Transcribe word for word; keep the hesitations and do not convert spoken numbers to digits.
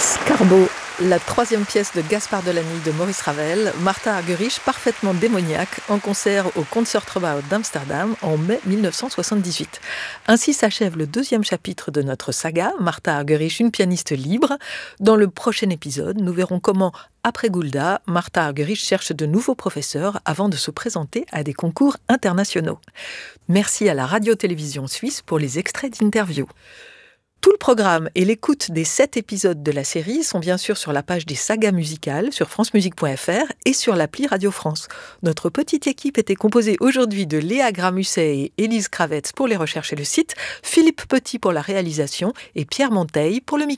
L'escargot, la troisième pièce de Gaspard de la Nuit de Maurice Ravel, Martha Argerich parfaitement démoniaque en concert au Concertgebouw d'Amsterdam en mai mille neuf cent soixante-dix-huit. Ainsi s'achève le deuxième chapitre de notre saga, Martha Argerich, une pianiste libre. Dans le prochain épisode, nous verrons comment, après Gulda, Martha Argerich cherche de nouveaux professeurs avant de se présenter à des concours internationaux. Merci à la radio-télévision suisse pour les extraits d'interviews. Tout le programme et l'écoute des sept épisodes de la série sont bien sûr sur la page des sagas musicales sur francemusique point f r et sur l'appli Radio France. Notre petite équipe était composée aujourd'hui de Léa Gramusset et Élise Kravetz pour les recherches et le site, Philippe Petit pour la réalisation et Pierre Monteil pour le micro.